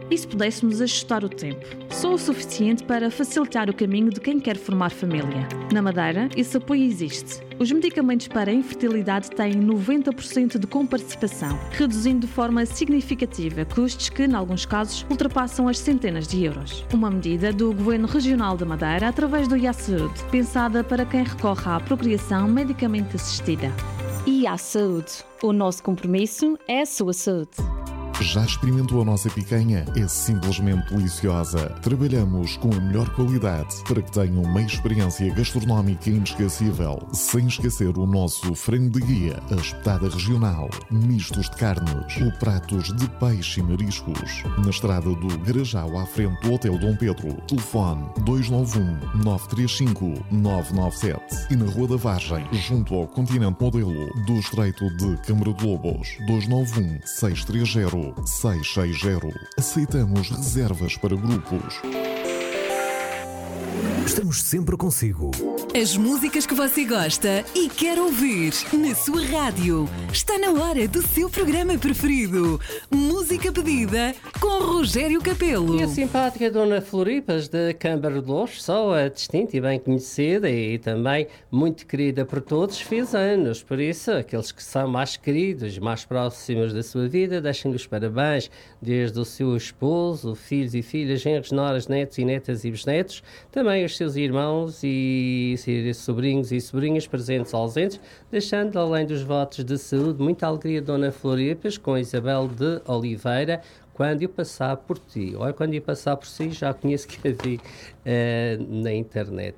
E se pudéssemos ajustar o tempo? Só o suficiente para facilitar o caminho de quem quer formar família. Na Madeira, esse apoio existe. Os medicamentos para a infertilidade têm 90% de comparticipação, reduzindo de forma significativa custos que, em alguns casos, ultrapassam as centenas de euros. Uma medida do Governo Regional da Madeira através do IA Saúde, pensada para quem recorre à procriação medicamente assistida. IA Saúde. O nosso compromisso é a sua saúde. Já experimentou a nossa picanha? É simplesmente deliciosa. Trabalhamos com a melhor qualidade para que tenham uma experiência gastronómica inesquecível, sem esquecer o nosso frango de guia, a espetada regional, mistos de carnes ou pratos de peixe e mariscos. Na estrada do Garajal, à frente do Hotel Dom Pedro. Telefone 291-935-997 e na Rua da Vargem, junto ao Continente Modelo do Estreito de Câmara de Lobos. 291-630-660. Aceitamos reservas para grupos. Estamos sempre consigo. As músicas que você gosta e quer ouvir na sua rádio. Está na hora do seu programa preferido. Música pedida com Rogério Capelo. E a simpática Dona Floripas de Câmara de Lobos, só a distinta e bem conhecida e também muito querida por todos, fez anos. Por isso, aqueles que são mais queridos, mais próximos da sua vida, deixem-lhe os parabéns, desde o seu esposo, filhos e filhas, genros, noras, netos e netas e bisnetos, também os seus irmãos e sobrinhos e sobrinhas presentes ou ausentes, deixando, além dos votos de saúde, muita alegria Dona Floripas com a Isabel de Oliveira, quando eu passar por ti. Olha, quando eu passar por si, já conheço que a vi na internet.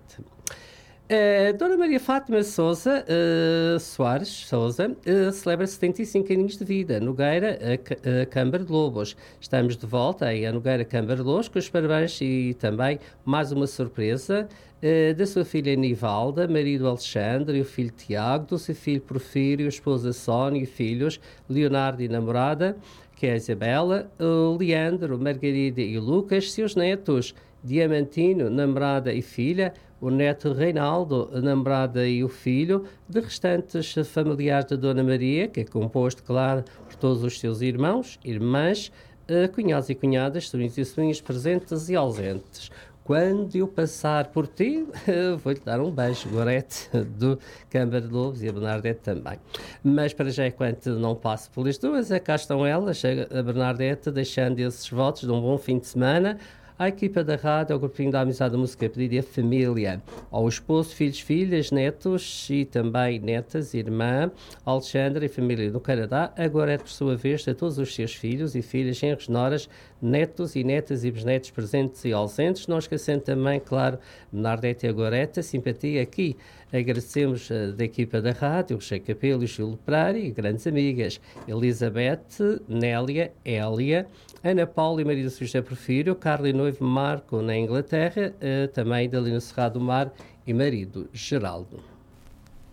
Dona Maria Fátima Sousa Soares Sousa celebra 75 aninhos de vida. Nogueira, a Câmara de Lobos. Estamos de volta aí a Nogueira, Câmara de Lobos, com os parabéns e também mais uma surpresa da sua filha Nivalda, marido Alexandre e o filho Tiago, do seu filho Porfírio, esposa Sónia e filhos Leonardo e namorada, que é a Isabela, o Leandro, Margarida e o Lucas, seus netos Diamantino, namorada e filha, o neto Reinaldo, a namorada e o filho, de restantes familiares da Dona Maria, que é composto, claro, por todos os seus irmãos, irmãs, cunhados e cunhadas, sobrinhos e sobrinhas presentes e ausentes. Quando eu passar por ti, vou-lhe dar um beijo, Gorete, do Câmara de Lobos, e a Bernadette também. Mas para já, enquanto não passo pelas duas, cá estão elas, a Bernadette, deixando esses votos de um bom fim de semana, à equipa da rádio, ao grupinho da Amizade da Música Pedida e a família, ao esposo, filhos, filhas, netos e também netas, irmã, Alexandra e família do Canadá, agora é por sua vez a todos os seus filhos e filhas, genros, noras, netos e netas e bisnetos presentes e ausentes, não esquecendo também, claro, Bernadette e a Goreta, simpatia aqui. Agradecemos da equipa da rádio, o Rogério Capelo e o Gil Pereira e grandes amigas, Elizabeth, Nélia, Hélia, Ana Paula e Maria José Porfírio, Carla e noivo Marco na Inglaterra, também Dalina Serrado do Mar e marido Geraldo.